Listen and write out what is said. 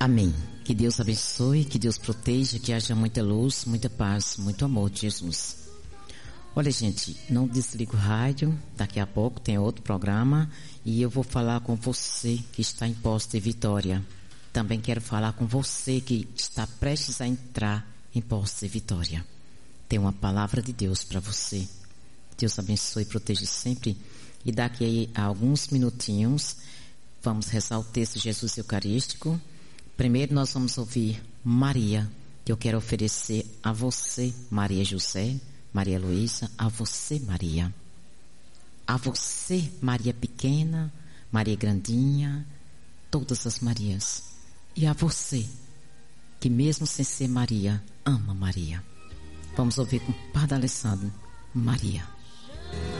Amém. Que Deus abençoe, que Deus proteja, que haja muita luz, muita paz, muito amor de Jesus. Olha, gente, não desliga o rádio, daqui a pouco tem outro programa e eu vou falar com você que está em Poços de Vitória. Também quero falar com você que está prestes a entrar em Poços de Vitória. Tem uma palavra de Deus para você. Deus abençoe e proteja sempre. E daqui a alguns minutinhos, vamos rezar o texto de Jesus Eucarístico. Primeiro nós vamos ouvir Maria, que eu quero oferecer a você, Maria José, Maria Luísa, a você, Maria. A você, Maria pequena, Maria grandinha, todas as Marias. E a você, que mesmo sem ser Maria, ama Maria. Vamos ouvir com o Padre Alessandro, Maria.